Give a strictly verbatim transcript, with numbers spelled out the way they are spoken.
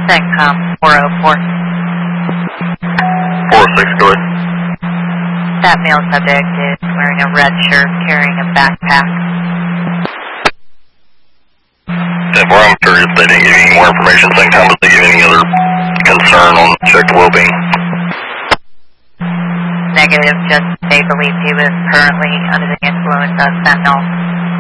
CENTCOM four oh four. four oh six, go ahead. That male subject is wearing a red shirt, carrying a backpack. Yeah, well, I'm curious if they didn't give you any more information. CENTCOM, did they give any other concern on check the well-being? Negative, just they believed he was currently under the influence of fentanyl.